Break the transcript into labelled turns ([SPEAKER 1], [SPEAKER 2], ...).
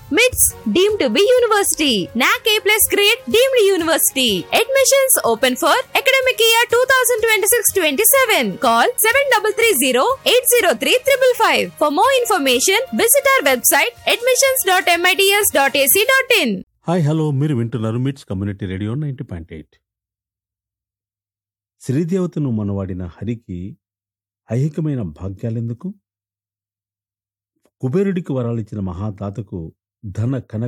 [SPEAKER 1] MITS deemed to be university. NAC A+ grade deemed university. Admissions open for academic year 2026-27. Call 7330-803-555. For more information, visit our website admissions.mits.ac.in.
[SPEAKER 2] Hi hello, మీరు వింటున్నారు మిట్స్ community radio 90.8. శ్రీదేవతను మనవాడిన హరికి ఐహికమైన భాగ్యాలెందుకు? కుబేరుడికి వరాలిచ్చిన మహాదాతకు ధన కనక